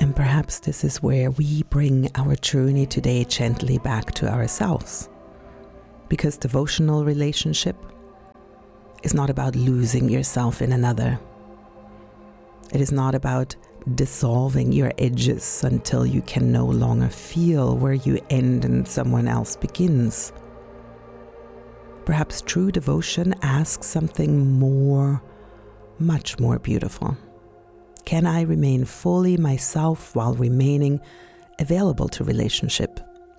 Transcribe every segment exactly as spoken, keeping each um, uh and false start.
And perhaps this is where we bring our journey today gently back to ourselves. Because devotional relationship is not about losing yourself in another. It is not about dissolving your edges until you can no longer feel where you end and someone else begins. Perhaps true devotion asks something more, much more beautiful. Can I remain fully myself while remaining available to relationship?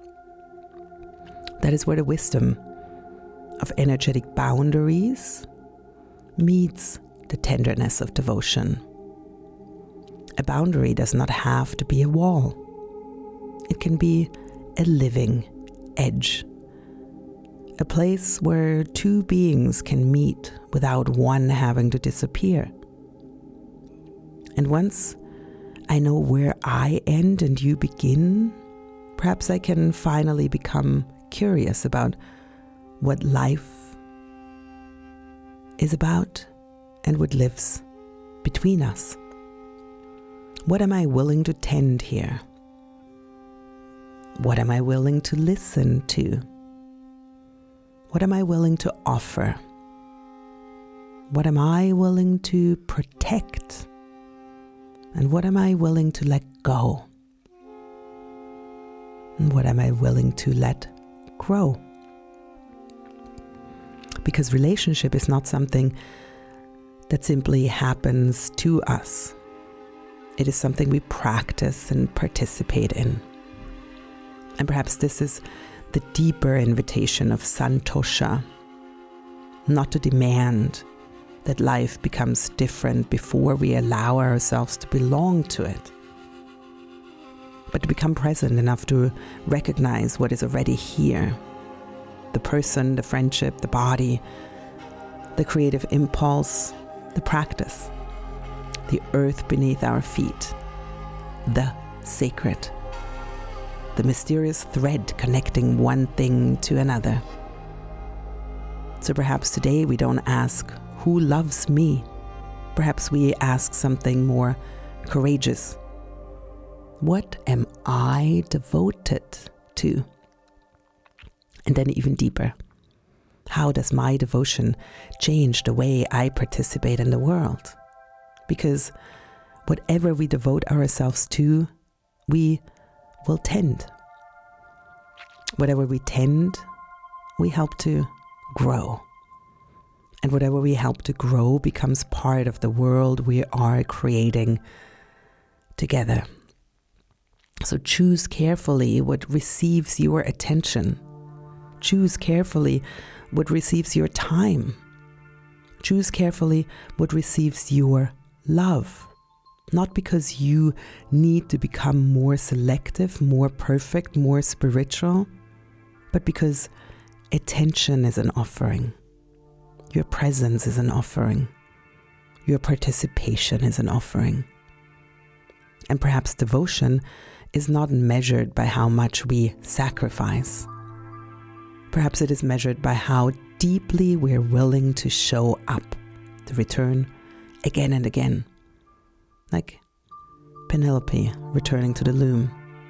That is where the wisdom of energetic boundaries meets the tenderness of devotion. A boundary does not have to be a wall. It can be a living edge. A place where two beings can meet without one having to disappear. And once I know where I end and you begin, perhaps I can finally become curious about what life is about and what lives between us. What am I willing to tend here? What am I willing to listen to? What am I willing to offer? What am I willing to protect? And what am I willing to let go? And what am I willing to let grow? Because relationship is not something that simply happens to us. It is something we practice and participate in. And perhaps this is the deeper invitation of Santosha, not to demand that life becomes different before we allow ourselves to belong to it, but to become present enough to recognize what is already here. The person, the friendship, the body, the creative impulse, the practice, the earth beneath our feet, the sacred, the mysterious thread connecting one thing to another. So perhaps today we don't ask, who loves me? Perhaps we ask something more courageous. What am I devoted to? And then even deeper, how does my devotion change the way I participate in the world? Because whatever we devote ourselves to, we will tend. Whatever we tend, we help to grow. And whatever we help to grow becomes part of the world we are creating together. So choose carefully what receives your attention. Choose carefully what receives your time. Choose carefully what receives your love. Not because you need to become more selective, more perfect, more spiritual, but because attention is an offering. Your presence is an offering. Your participation is an offering. And perhaps devotion is not measured by how much we sacrifice. Perhaps it is measured by how deeply we're willing to show up, to return again and again. Like Penelope returning to the loom.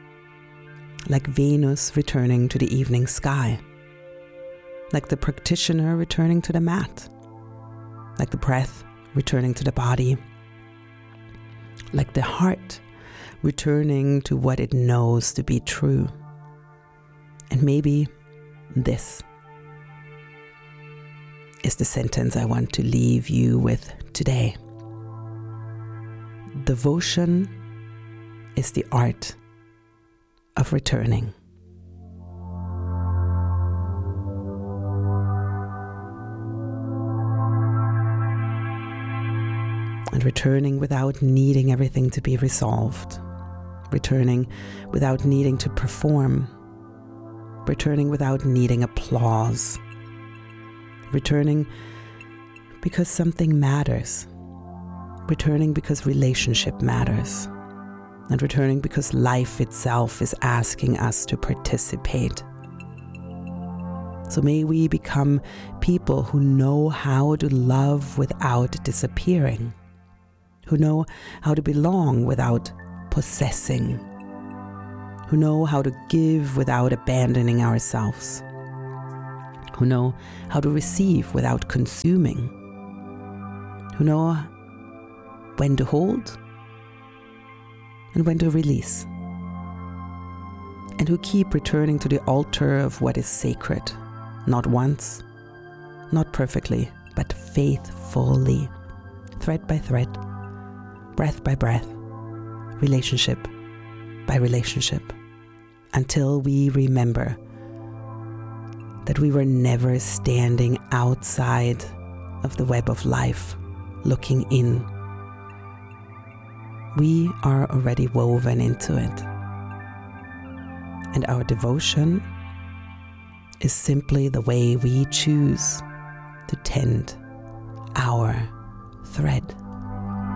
Like Venus returning to the evening sky. Like the practitioner returning to the mat. Like the breath returning to the body. Like the heart returning to what it knows to be true. And maybe this is the sentence I want to leave you with today. Devotion is the art of returning. And returning without needing everything to be resolved. Returning without needing to perform. Returning without needing applause. Returning because something matters. Returning because relationship matters. And returning because life itself is asking us to participate. So may we become people who know how to love without disappearing. Who know how to belong without possessing, who know how to give without abandoning ourselves, who know how to receive without consuming, who know when to hold and when to release, and who keep returning to the altar of what is sacred, not once, not perfectly, but faithfully, thread by thread, breath by breath, relationship by relationship, until we remember that we were never standing outside of the web of life, looking in. We are already woven into it. And our devotion is simply the way we choose to tend our thread.